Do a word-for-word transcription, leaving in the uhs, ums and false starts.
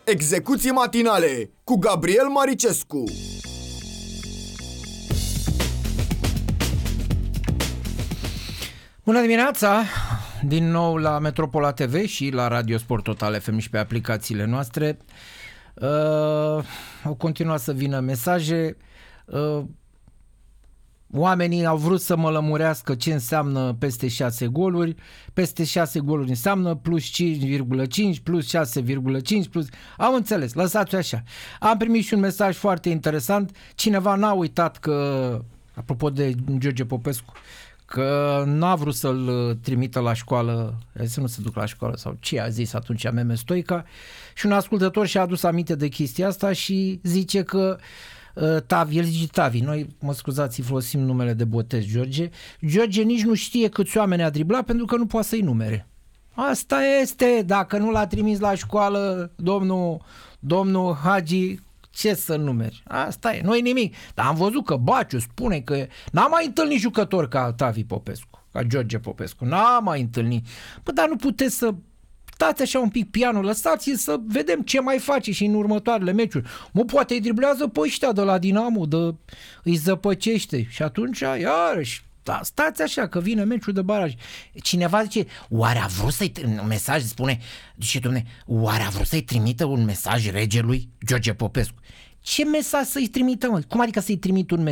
Execuții matinale cu Gabriel Maricescu. Bună dimineața! Din nou la Metropola T V și la Radio Sport Total F M și pe aplicațiile noastre. Uh, au continuat să vină mesaje. Uh, oamenii au vrut să mă lămurească ce înseamnă peste șase goluri. Peste șase goluri înseamnă plus cinci virgulă cinci, plus șase virgulă cinci, plus... Am înțeles, lăsați-o așa. Am primit și un mesaj foarte interesant. Cineva n-a uitat că, apropo de George Popescu, că n-a vrut să-l trimită la școală, să nu se duc la școală sau ce a zis atunci Meme Stoica, și un ascultător și-a adus aminte de chestia asta și zice că uh, Tavi, el zice Tavi, noi, mă scuzați, folosim numele de botez George, George nici nu știe câți oameni a driblat pentru că nu poate să-i numere. Asta este, dacă nu l-a trimis la școală domnul, domnul Hagi, ce să numeri? Asta e, nu-i nimic. Dar am văzut că Baciu spune că n-a mai întâlnit jucători ca Tavi Popescu, ca George Popescu. N-a mai întâlnit. Bă, dar nu puteți să stați așa un pic pianul, lăsați-l să vedem ce mai face și în următoarele meciuri. Mă, poate îi driblează pe ăștia de la Dinamo, de, îi zăpăcește și atunci, iarăși, da, stați așa că vine meciul de baraj. Cineva zice, oare a vrut să-i un mesaj, spune, zice, domne, oare a vrut să-i trimită un mesaj regelui George Popescu? Ce mesaj să-i trimită, mă? Cum adică să-i trimit un mesaj?